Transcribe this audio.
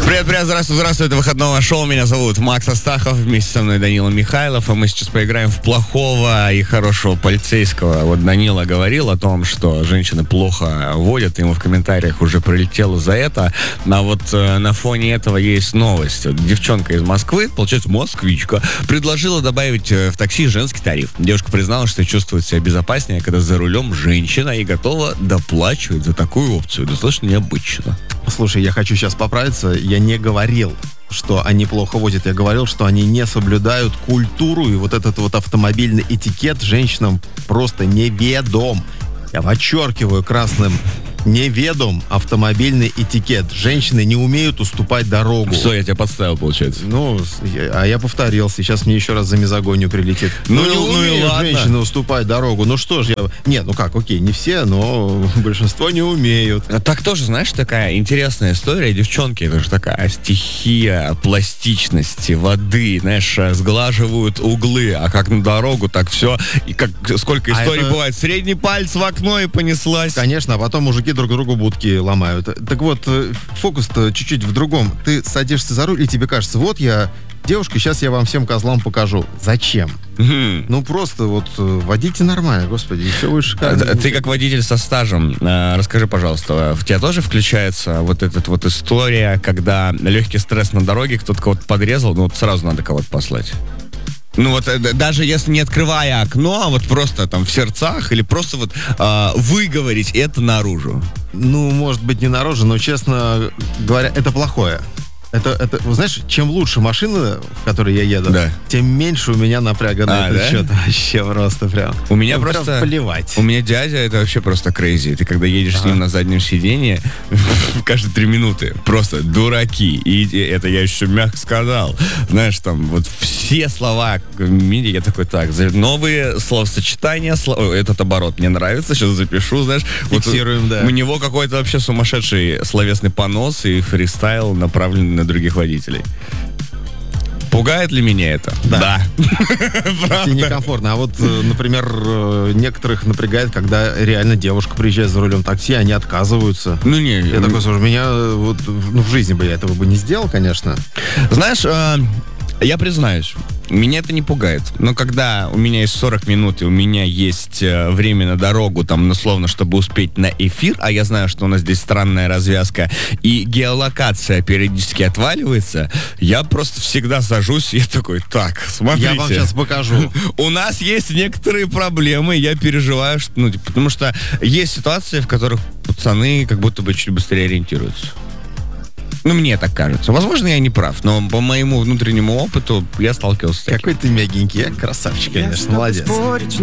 Привет, здравствуй, это выходное шоу. Меня зовут Макс Астахов, вместе со мной Данила Михайлов, и мы сейчас поиграем в плохого и хорошего полицейского. Вот Данила говорил о том, что женщины плохо водят, ему в комментариях уже прилетело за это, а вот на фоне этого есть новость. Вот девчонка из Москвы, получается москвичка, предложила добавить в такси женский тариф. Девушка признала, что чувствует себя безопаснее, когда за рулем женщина, и готова доплачивать за такую опцию. Достаточно необычно. Слушай, я хочу сейчас поправиться. Я не говорил, что они плохо водят. Я говорил, что они не соблюдают культуру, и вот этот вот автомобильный этикет женщинам просто неведом. Я подчеркиваю красным: неведом автомобильный этикет. Женщины не умеют уступать дорогу. Что, я тебя подставил, получается? Я повторил. Сейчас мне еще раз за мизогонию прилетит. Ну не умеют женщины уступать дорогу. Ну что ж, окей, не все, но большинство не умеют. Так тоже, знаешь, такая интересная история. Девчонки, это же такая стихия пластичности, воды, знаешь, сглаживают углы, а как на дорогу, так все. И сколько историй бывает. Средний палец в окно и понеслась. Конечно, а потом мужики друг другу будки ломают. Так вот, фокус-то чуть-чуть в другом. Ты садишься за руль, и тебе кажется, вот я девушка, сейчас я вам всем козлам покажу. Зачем? Ну, просто водите нормально, господи, и все будет шикарно. Ты как водитель со стажем, расскажи, пожалуйста, в тебя тоже включается вот эта вот история, когда легкий стресс на дороге, кто-то кого-то подрезал, сразу надо кого-то послать? Даже если не открывая окно, а вот просто там в сердцах, или просто выговорить это наружу. Может быть, не наружу, но, честно говоря, это плохое. Это, знаешь, чем лучше машина, в которой я еду, тем меньше у меня напряга на этот счет. Вообще просто прям. У меня просто плевать. У меня дядя, это вообще просто крейзи. Ты когда едешь с ним на заднем сиденье, каждые 3 минуты просто дураки. И это я еще мягко сказал. Знаешь, там вот все слова в мире, я такой, новые словосочетания, этот оборот мне нравится, сейчас запишу, знаешь. Фиксируем, У него какой-то вообще сумасшедший словесный понос и фристайл, направленный на других водителей. Пугает ли меня это? Да. Тебе некомфортно. А вот, например, некоторых напрягает, когда реально девушка приезжает за рулем такси, они отказываются. Я такой, слушай, в жизни бы я этого бы не сделал, конечно. Знаешь, я признаюсь, меня это не пугает. Но когда у меня есть 40 минут, и у меня есть время на дорогу, условно, чтобы успеть на эфир, а я знаю, что у нас здесь странная развязка, и геолокация периодически отваливается, я просто всегда сажусь, и я такой, смотрите. Я вам сейчас покажу. У нас есть некоторые проблемы, я переживаю, потому что есть ситуации, в которых пацаны как будто бы чуть быстрее ориентируются. Мне так кажется. Возможно, я не прав, но по моему внутреннему опыту я сталкивался с таким. Какой ты мягенький, красавчик, конечно, молодец.